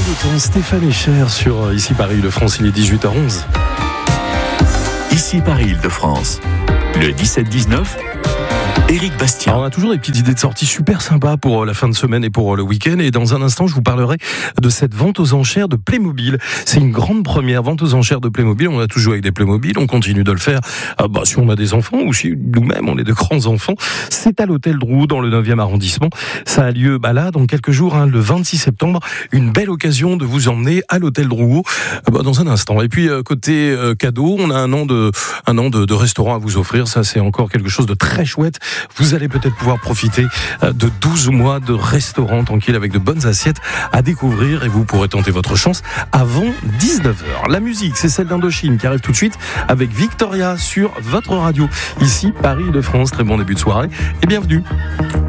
le temps, Stéphane Echer sur Ici Paris-Île-de-France, il est 18h11. Ici Paris-Île-de-France, le 17-19, Éric Bastien. Alors, on a toujours des petites idées de sortie super sympas pour la fin de semaine et pour le week-end. Et dans un instant, je vous parlerai de cette vente aux enchères de Playmobil. C'est une grande première vente aux enchères de Playmobil. On a toujours joué avec des Playmobil, on continue de le faire. Si on a des enfants ou si nous-mêmes on est de grands enfants. C'est à l'hôtel Drouot dans le 9e arrondissement. Ça a lieu là dans quelques jours, le 26 septembre. Une belle occasion de vous emmener à l'hôtel Drouot dans un instant. Et puis côté cadeau, on a un an de restaurant à vous offrir. Ça, c'est encore quelque chose de très chouette. Vous allez peut-être pouvoir profiter de 12 mois de restaurant tranquille avec de bonnes assiettes à découvrir et vous pourrez tenter votre chance avant 19h. La musique, c'est celle d'Indochine qui arrive tout de suite avec Victoria sur votre radio. Ici, Paris-Île-de-France. Très bon début de soirée et bienvenue.